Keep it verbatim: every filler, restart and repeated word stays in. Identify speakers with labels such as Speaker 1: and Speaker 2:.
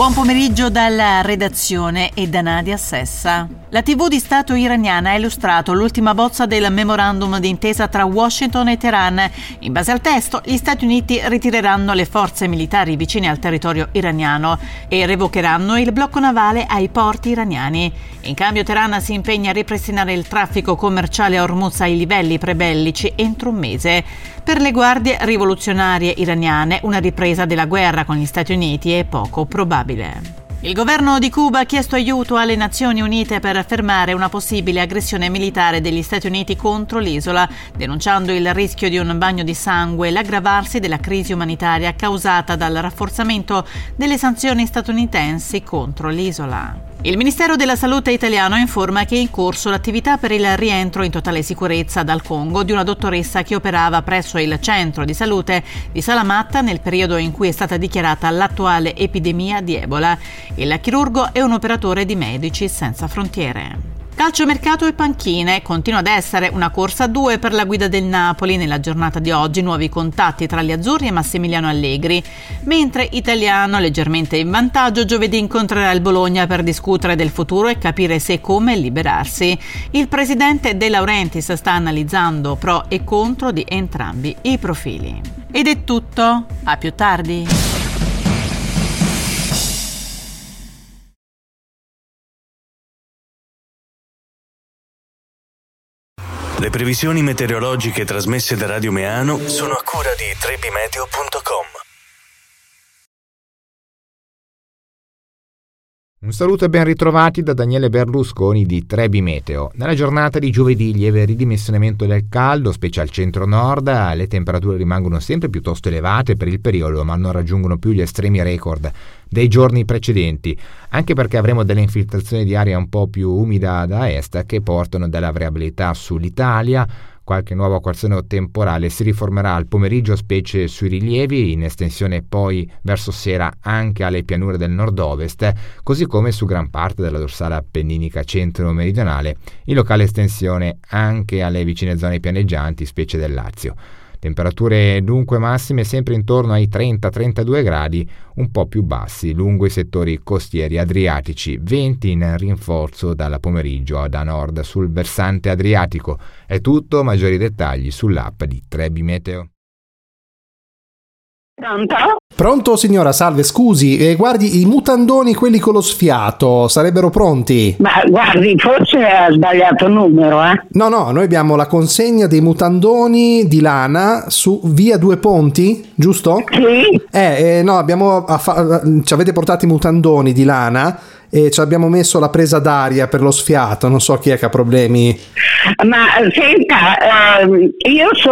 Speaker 1: Buon pomeriggio dalla redazione e da Nadia Sessa. La tivù di Stato iraniana ha illustrato l'ultima bozza del memorandum d'intesa tra Washington e Teheran. In base al testo, gli Stati Uniti ritireranno le forze militari vicine al territorio iraniano e revocheranno il blocco navale ai porti iraniani. In cambio, Teheran si impegna a ripristinare il traffico commerciale a Hormuz ai livelli prebellici entro un mese. Per le guardie rivoluzionarie iraniane, una ripresa della guerra con gli Stati Uniti è poco probabile. Il governo di Cuba ha chiesto aiuto alle Nazioni Unite per fermare una possibile aggressione militare degli Stati Uniti contro l'isola, denunciando il rischio di un bagno di sangue e l'aggravarsi della crisi umanitaria causata dal rafforzamento delle sanzioni statunitensi contro l'isola. Il Ministero della Salute italiano informa che è in corso l'attività per il rientro in totale sicurezza dal Congo di una dottoressa che operava presso il centro di salute di Salamatta nel periodo in cui è stata dichiarata l'attuale epidemia di Ebola. Il chirurgo è un operatore di Medici Senza Frontiere. Calciomercato e panchine. Continua ad essere una corsa a due per la guida del Napoli. Nella giornata di oggi nuovi contatti tra gli azzurri e Massimiliano Allegri, mentre Italiano, leggermente in vantaggio, giovedì incontrerà il Bologna per discutere del futuro e capire se e come liberarsi. Il presidente De Laurentiis sta analizzando pro e contro di entrambi i profili. Ed è tutto, a più tardi.
Speaker 2: Le previsioni meteorologiche trasmesse da Radio Meano sono a cura di trebimeteo punto com.
Speaker 3: Un saluto e ben ritrovati da Daniele Berlusconi di Trebi Meteo. Nella giornata di giovedì lieve ridimensionamento del caldo, specie al centro-nord. Le temperature rimangono sempre piuttosto elevate per il periodo, ma non raggiungono più gli estremi record dei giorni precedenti, anche perché avremo delle infiltrazioni di aria un po' più umida da est che portano della variabilità sull'Italia. Qualche nuova equazione temporale si riformerà al pomeriggio, specie sui rilievi, in estensione poi verso sera anche alle pianure del nord-ovest, così come su gran parte della dorsale appenninica centro-meridionale, in locale estensione anche alle vicine zone pianeggianti, specie del Lazio. Temperature dunque massime sempre intorno ai trenta trentadue gradi, un po' più bassi lungo i settori costieri adriatici, venti in rinforzo dal pomeriggio da nord sul versante adriatico. È tutto, maggiori dettagli sull'app di Trebi Meteo.
Speaker 4: Pronto?
Speaker 5: Pronto signora, salve, scusi, eh, guardi i mutandoni quelli con lo sfiato sarebbero pronti?
Speaker 4: Ma guardi, forse ha sbagliato numero, eh?
Speaker 5: No, no, noi abbiamo la consegna dei mutandoni di lana su via Due Ponti, giusto?
Speaker 4: Sì.
Speaker 5: Eh, eh no, abbiamo affa- ci avete portato i mutandoni di lana e ci abbiamo messo la presa d'aria per lo sfiato, non so chi è che ha problemi.
Speaker 4: Ma senta, ehm, io sono